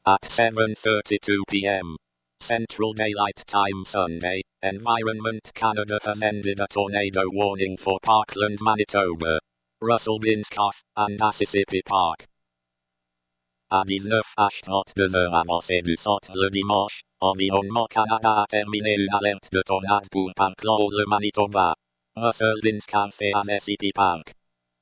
At 7:32 p.m. Central Daylight Time Sunday, Environment Canada has ended a tornado warning for Parkland, Manitoba, Russell Binscoff, and Mississippi Park. À 19h02 avancées du soir le dimanche, Environnement Canada a terminé une alerte de tornade pour Parkland, le Manitoba, Russell Binscoff et Mississippi Park.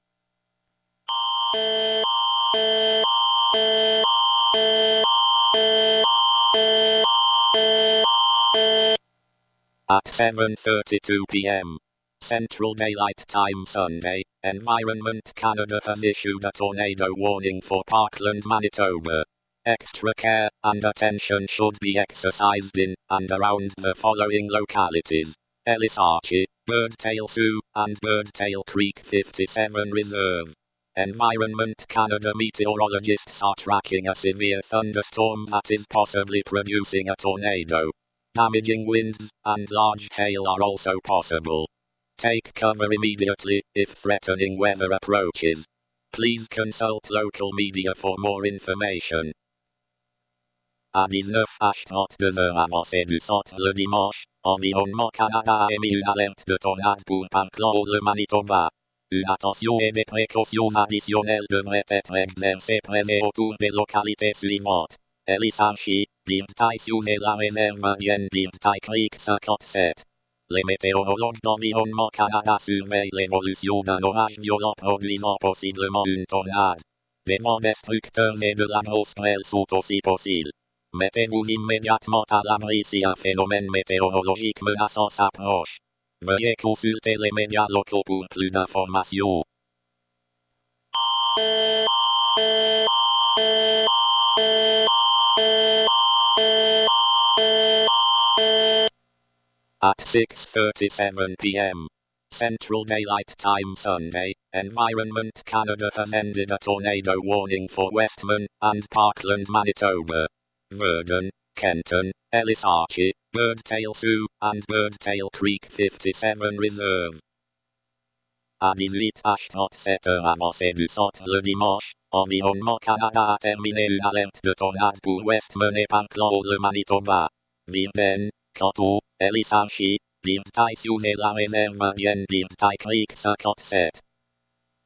At 7:32 p.m. Central Daylight Time Sunday, Environment Canada has issued a tornado warning for Parkland, Manitoba. Extra care and attention should be exercised in and around the following localities: Ellis Archie, Birdtail Sioux, and Birdtail Creek 57 Reserve. Environment Canada meteorologists are tracking a severe thunderstorm that is possibly producing a tornado. Damaging winds and large hail are also possible. Take cover immediately if threatening weather approaches. Please consult local media for more information. À 19h02 avancées du soir le dimanche, Environnement Canada a émis une alerte de tornade pour Parkland, le Manitoba. Une attention et des précautions additionnelles devraient être exercées près et autour des localités suivantes: Ellis Archie, Birdtail Sioux et la réserve indienne Birdtail Creek 57. Les météorologues d'Environnement Canada surveillent l'évolution d'un orage violent produisant possiblement une tornade. Des vents destructeurs et de la grosse grêle sont aussi possibles. Mettez-vous immédiatement à l'abri si un phénomène météorologique menaçant s'approche. Veuillez consulter les médias locaux pour plus d'informations. At 6:37 p.m. Central Daylight Time Sunday, Environment Canada has ended a tornado warning for Westman and Parkland, Manitoba, Verdun, Kenton, Ellis Archie, Birdtail Sioux, and Birdtail Creek 57 Reserve. À 18h37 avancées du soir le dimanche, Environnement Canada a terminé une alerte de tornade pour Westman et Parkland, le Manitoba, Virden, Canton, Ellis Archie, Birdtail Sioux et la réserve indienne Birdtail Creek 57.